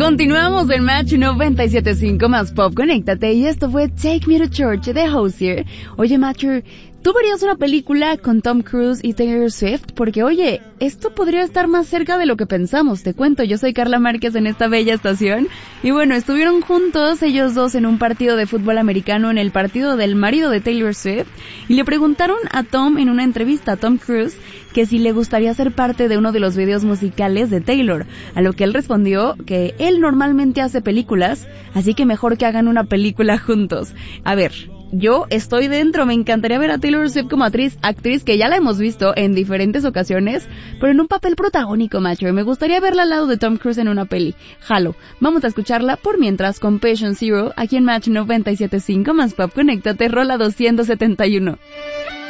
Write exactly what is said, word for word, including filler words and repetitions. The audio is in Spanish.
Continuamos en Match noventa y siete punto cinco más Pop, conéctate, y esto fue Take Me to Church de Hozier. Oye, Matcher, ¿tú verías una película con Tom Cruise y Taylor Swift? Porque, oye, esto podría estar más cerca de lo que pensamos. Te cuento, yo soy Carla Márquez en esta bella estación. Y bueno, estuvieron juntos ellos dos en un partido de fútbol americano, en el partido del marido de Taylor Swift. Y le preguntaron a Tom en una entrevista, a Tom Cruise, que si le gustaría ser parte de uno de los videos musicales de Taylor. A lo que él respondió que él normalmente hace películas, así que mejor que hagan una película juntos. A ver, yo estoy dentro, me encantaría ver a Taylor Swift como actriz, actriz que ya la hemos visto en diferentes ocasiones, pero en un papel protagónico, macho. Me gustaría verla al lado de Tom Cruise en una peli. Jalo, vamos a escucharla por mientras con Patient Zero, aquí en Match noventa y siete punto cinco más Pop, conéctate, rola doscientos setenta y uno.